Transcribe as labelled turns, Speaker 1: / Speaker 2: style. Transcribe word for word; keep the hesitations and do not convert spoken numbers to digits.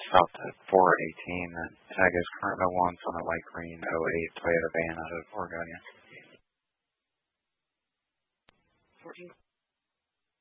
Speaker 1: stopped at four eighteen. The tag is current oh one on a light green oh eight Toyota van out of Oregon.
Speaker 2: fourteen.